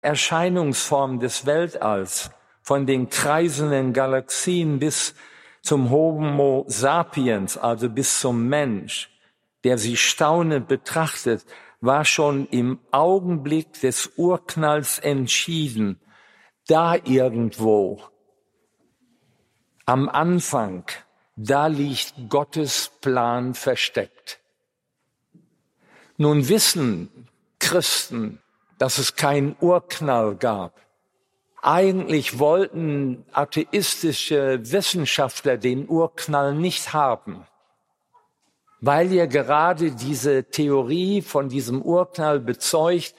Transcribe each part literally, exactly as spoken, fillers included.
Erscheinungsformen des Weltalls, von den kreisenden Galaxien bis zum Homo sapiens, also bis zum Mensch, der sie staunend betrachtet, war schon im Augenblick des Urknalls entschieden, da irgendwo am Anfang, da liegt Gottes Plan versteckt. Nun wissen Christen, dass es keinen Urknall gab. Eigentlich wollten atheistische Wissenschaftler den Urknall nicht haben, weil ja gerade diese Theorie von diesem Urknall bezeugt,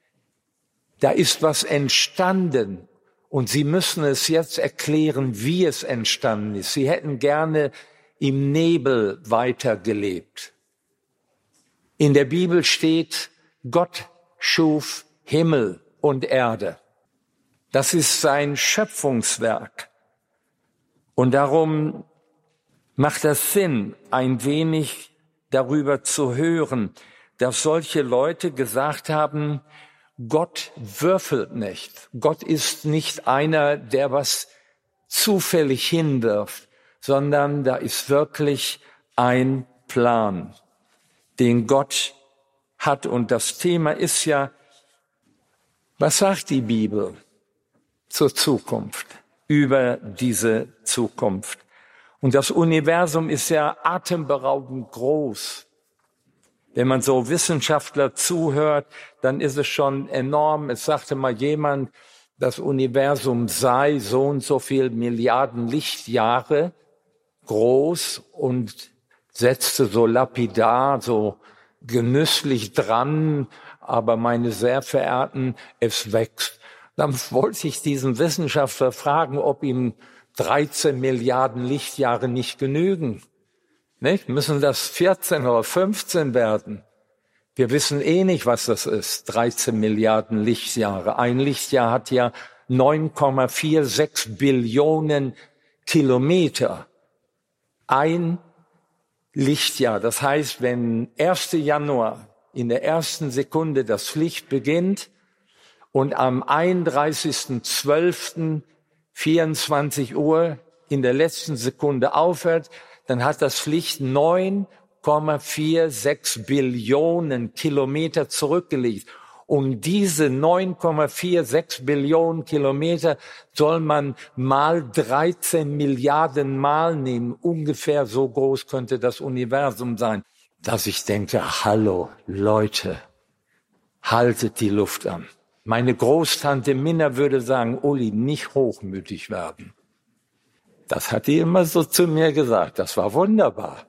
da ist was entstanden und sie müssen es jetzt erklären, wie es entstanden ist. Sie hätten gerne im Nebel weitergelebt. In der Bibel steht, Gott schuf Himmel und Erde. Das ist sein Schöpfungswerk. Und darum macht es Sinn, ein wenig darüber zu hören, dass solche Leute gesagt haben, Gott würfelt nicht. Gott ist nicht einer, der was zufällig hinwirft, sondern da ist wirklich ein Plan, den Gott hat. Und das Thema ist ja, was sagt die Bibel zur Zukunft, über diese Zukunft? Und das Universum ist ja atemberaubend groß. Wenn man so Wissenschaftler zuhört, dann ist es schon enorm. Es sagte mal jemand, das Universum sei so und so viel Milliarden Lichtjahre groß und setzte so lapidar, so genüsslich dran, aber meine sehr verehrten, es wächst. Dann wollte ich diesen Wissenschaftler fragen, ob ihm dreizehn Milliarden Lichtjahre nicht genügen. Nicht? Müssen das vierzehn oder fünfzehn werden? Wir wissen eh nicht, was das ist, dreizehn Milliarden Lichtjahre. Ein Lichtjahr hat ja neun Komma sechsundvierzig Billionen Kilometer. Ein Lichtjahr. Das heißt, wenn ersten Januar in der ersten Sekunde das Licht beginnt und am einunddreißigsten zwölften vierundzwanzig Uhr in der letzten Sekunde aufhört, dann hat das Licht neun Komma sechsundvierzig Billionen Kilometer zurückgelegt. Und diese neun Komma sechsundvierzig Billionen Kilometer soll man mal dreizehn Milliarden Mal nehmen. Ungefähr so groß könnte das Universum sein. Dass ich denke, hallo Leute, haltet die Luft an. Meine Großtante Minna würde sagen, Uli, nicht hochmütig werden. Das hat die immer so zu mir gesagt. Das war wunderbar.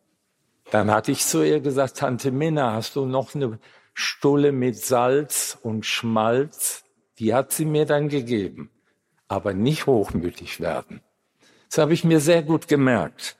Dann hatte ich zu ihr gesagt, Tante Minna, hast du noch eine Stulle mit Salz und Schmalz? Die hat sie mir dann gegeben. Aber nicht hochmütig werden. Das habe ich mir sehr gut gemerkt.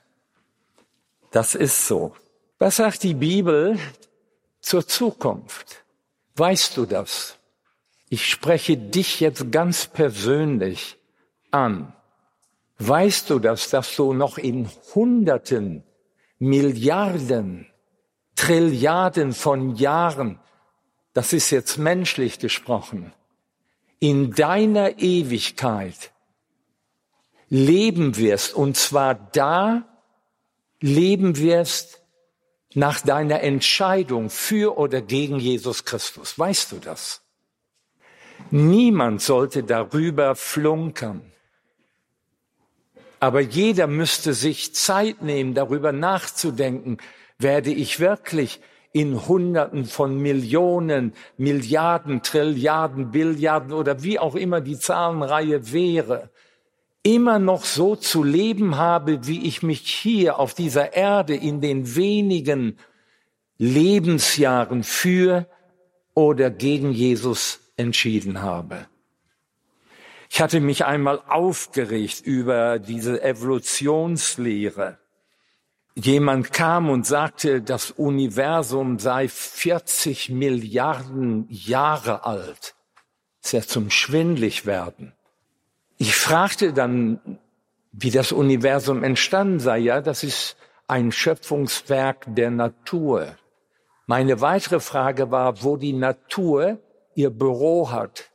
Das ist so. Was sagt die Bibel zur Zukunft? Weißt du das? Ich spreche dich jetzt ganz persönlich an. Weißt du das, dass du noch in Hunderten, Milliarden, Trilliarden von Jahren, das ist jetzt menschlich gesprochen, in deiner Ewigkeit leben wirst, und zwar da leben wirst nach deiner Entscheidung für oder gegen Jesus Christus. Weißt du das? Niemand sollte darüber flunkern. Aber jeder müsste sich Zeit nehmen, darüber nachzudenken, werde ich wirklich in Hunderten von Millionen, Milliarden, Trilliarden, Billiarden oder wie auch immer die Zahlenreihe wäre, immer noch so zu leben habe, wie ich mich hier auf dieser Erde in den wenigen Lebensjahren für oder gegen Jesus entschieden habe. Ich hatte mich einmal aufgeregt über diese Evolutionslehre. Jemand kam und sagte, das Universum sei vierzig Milliarden Jahre alt. Das ist ja zum schwindlig werden. Ich fragte dann, wie das Universum entstanden sei. Ja, das ist ein Schöpfungswerk der Natur. Meine weitere Frage war, wo die Natur ihr Büro hat.